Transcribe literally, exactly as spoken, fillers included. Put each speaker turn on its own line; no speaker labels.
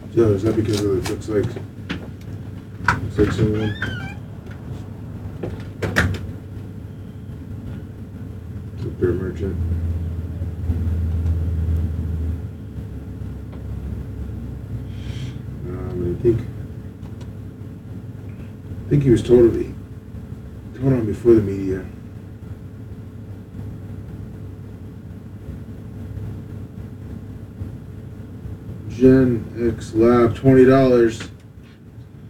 So is that because of it looks like looks like someone? It's a beer merchant. Um, I think I think he was totally told on before the media. Gen X Lab, twenty dollars.